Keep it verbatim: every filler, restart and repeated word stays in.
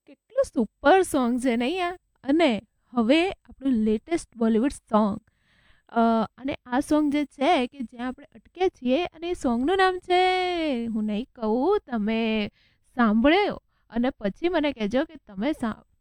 કેટલું super song છે નહીં આ. અને હવે આપણું લેટેસ્ટ બોલિવૂડ સોંગ અ, અને આ સોંગ જે છે કે જ્યાં આપણે અટક્યા છીએ અને એ સોંગનું નામ છે, હું નહીં કહું, તમે સાંભળ્યો અને પછી મને કહેજો કે તમે સા